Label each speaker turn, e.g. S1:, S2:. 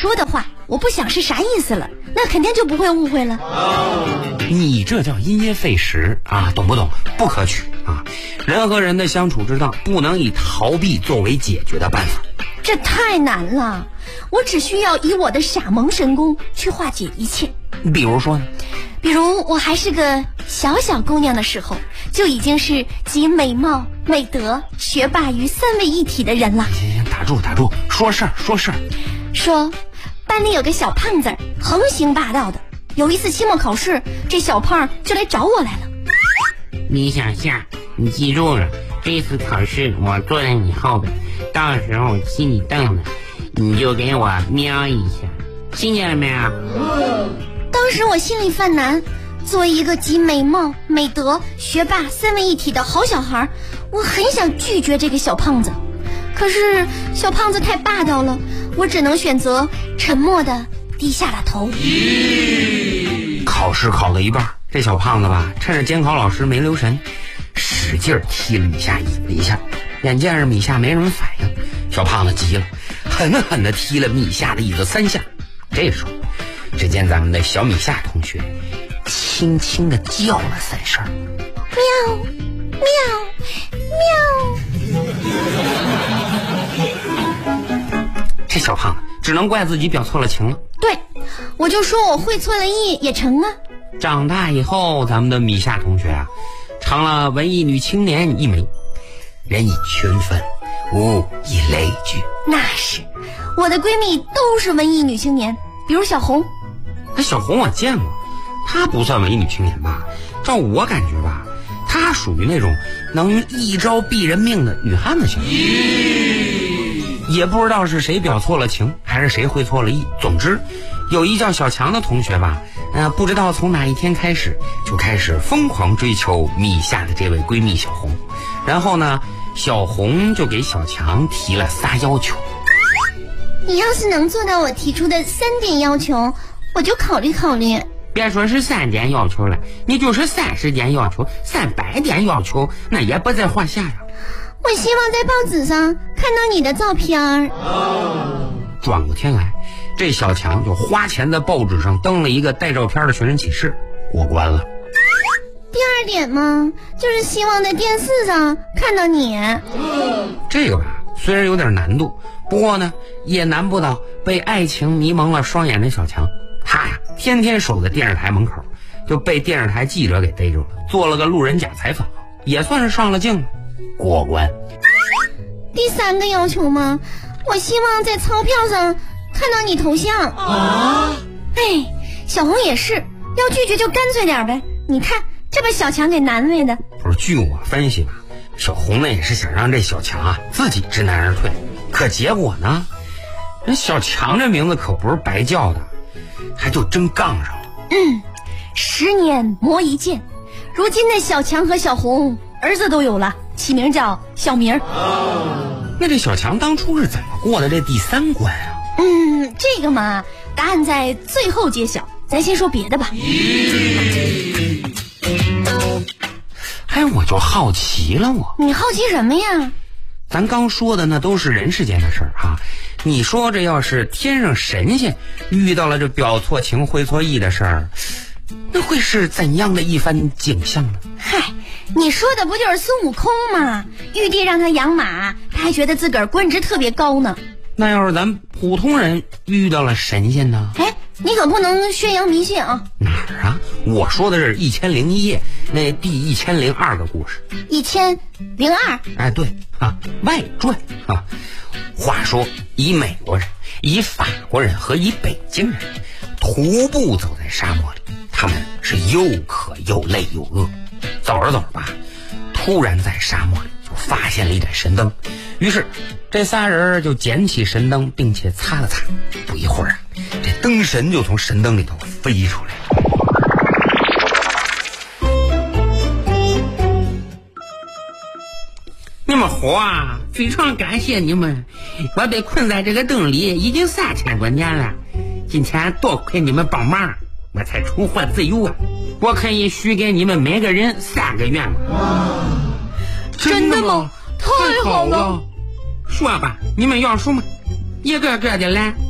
S1: 说的话我不想是啥意思了，那肯定就不会误会了。
S2: 你这叫因噎废食啊，懂不懂？不可取啊！人和人的相处之道，不能以逃避作为解决的办法。
S1: 这太难了，我只需要以我的傻萌神功去化解一切。
S2: 比如说呢？
S1: 比如我还是个小小姑娘的时候，就已经是集美貌、美德、学霸于三位一体的人了。
S2: 行，打住，说事儿。
S1: 说班里有个小胖子横行霸道的，有一次期末考试，这小胖就来找我来了。
S3: 米小夏，你记住了，这次考试我坐在你后边，到时候骑你凳子，你就给我瞄一下，听见了没有？
S1: 当时我心里犯难，作为一个集美貌、美德、学霸三位一体的好小孩，我很想拒绝这个小胖子，可是小胖子太霸道了，我只能选择沉默地低下了头。
S2: 考试考了一半，这小胖子吧，趁着监考老师没留神，使劲踢了米夏椅子一下。眼见着米夏没什么反应，小胖子急了，狠狠地踢了米夏的椅子3下。这时候，只见咱们的小米夏同学轻轻地叫了3声，
S1: 喵喵喵。
S2: 这小胖子只能怪自己表错了情了。
S1: 对，我就说我会错了意也成啊。
S2: 长大以后，咱们的米夏同学啊，成了文艺女青年一枚，人以群分，物以类聚。
S1: 那是，我的闺蜜都是文艺女青年，比如小红。
S2: 那小红我见过，她不算文艺女青年吧？照我感觉吧，她属于那种能一招毙人命的女汉子型。也不知道是谁表错了情，还是谁会错了意。总之，有一叫小强的同学吧，不知道从哪一天开始，就开始疯狂追求米夏的这位闺蜜小红。然后呢，小红就给小强提了仨要求。
S1: 你要是能做到我提出的3点要求，我就考虑考虑。
S3: 别说是3点要求了，你就是30点要求、300点要求，那也不在话下呀。
S1: 我希望在报纸上看到你的照片。
S2: 转过天来，这小强就花钱在报纸上登了一个带照片的寻人启事，过关了。
S1: 第2点嘛，就是希望在电视上看到你。
S2: 这个吧，虽然有点难度，不过呢，也难不倒被爱情迷蒙了双眼的小强。他呀，天天守在电视台门口，就被电视台记者给逮住了，做了个路人甲采访，也算是上了镜了，过关。
S1: 第3个要求嘛，我希望在钞票上看到你头像。哎，小红也是，要拒绝就干脆点呗。你看，这把小强给难为的。
S2: 不是，据我分析吧，小红呢也是想让这小强啊自己知难而退，可结果呢，人小强这名字可不是白叫的，还就真杠上了。
S1: 10年磨一剑，如今的小强和小红儿子都有了，起名叫小明。
S2: 那这小强当初是怎么过的这第3关啊？
S1: 这个嘛，答案在最后揭晓，咱先说别的吧。
S2: 哎，我就好奇了，
S1: 你好奇什么呀？
S2: 咱刚说的那都是人世间的事儿哈，你说这要是天上神仙遇到了这表错情会错意的事儿，那会是怎样的一番景象呢？
S1: 嗨，你说的不就是孙悟空吗？玉帝让他养马，他还觉得自个儿官职特别高呢。
S2: 那要是咱普通人遇到了神仙呢？
S1: 哎，你可不能宣扬迷信啊！
S2: 哪儿啊？我说的是1001夜那第1002个故事。
S1: 1002？
S2: 哎，对啊，外传啊。话说，一美国人、一法国人和一北京人徒步走在沙漠里，他们是又渴又累又饿。走着走着吧，突然在沙漠里就发现了一盏神灯，于是这仨人就捡起神灯，并且擦了擦。不一会儿啊，这灯神就从神灯里头飞出来了。
S3: 你们好啊，非常感谢你们，我被困在这个洞里已经3000多年了，今天多亏你们帮忙，我才重获自由啊！我可以许给你们每个人3个愿望。
S1: 真的吗？太好了！
S3: 说吧，你们要什么？一个个的来。